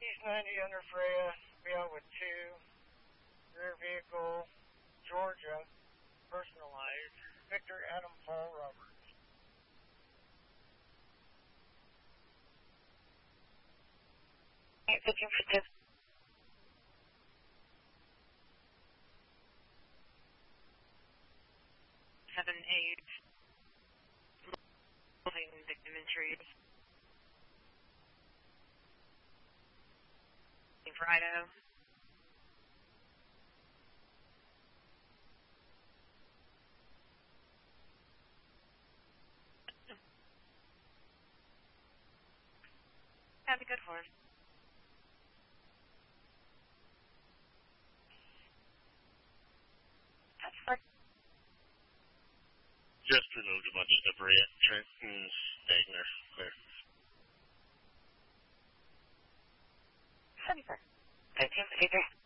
East 90 under Freya, be out with 2. Rear vehicle, Georgia, personalized, Victor Adam Paul Roberts. Looking for 2. 7-8. Moving victim in trees. Looking for Idaho. Have a good horse. That's fine. Just removed a bunch of debris at Trenton Stagner. Clear. 74. 1353.